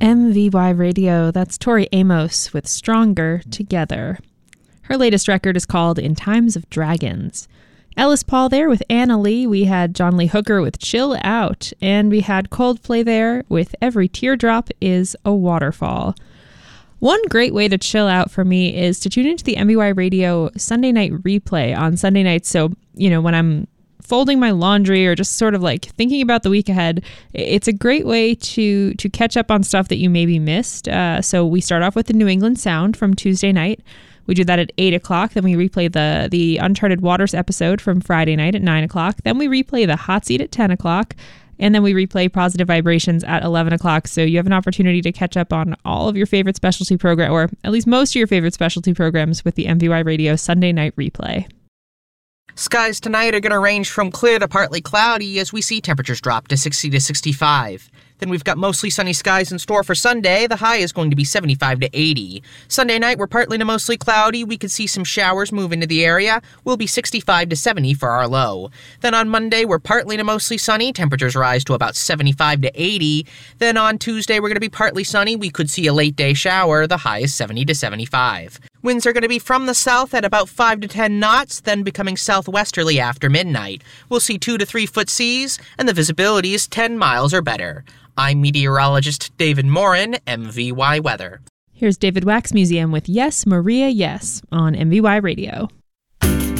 MVY Radio, that's Tori Amos with Stronger Together. Her latest record is called In Times of Dragons. Ellis Paul there with Anna Lee. We had John Lee Hooker with Chill Out. And we had Coldplay there with Every Teardrop is a Waterfall. One great way to chill out for me is to tune into the MVY Radio Sunday night replay on Sunday nights. So, when I'm folding my laundry or just sort of like thinking about the week ahead, it's a great way to catch up on stuff that you maybe missed. So we start off with the New England Sound from Tuesday night. We do that at 8 o'clock. Then we replay the Uncharted Waters episode from Friday night at 9 o'clock. Then we replay the Hot Seat at 10 o'clock. And then we replay Positive Vibrations at 11 o'clock. So you have an opportunity to catch up on all of your favorite specialty program, or at least most of your favorite specialty programs with the MVY Radio Sunday night replay. Skies tonight are going to range from clear to partly cloudy as we see temperatures drop to 60 to 65. Then we've got mostly sunny skies in store for Sunday. The high is going to be 75 to 80. Sunday night, we're partly to mostly cloudy. We could see some showers move into the area. We'll be 65 to 70 for our low. Then on Monday, we're partly to mostly sunny. Temperatures rise to about 75 to 80. Then on Tuesday, we're going to be partly sunny. We could see a late day shower. The high is 70 to 75. Winds are going to be from the south at about 5 to 10 knots, then becoming southwesterly after midnight. We'll see 2 to 3 foot seas, and the visibility is 10 miles or better. I'm meteorologist David Morin, MVY Weather. Here's David Wax Museum with Yes, Maria, Yes on MVY Radio.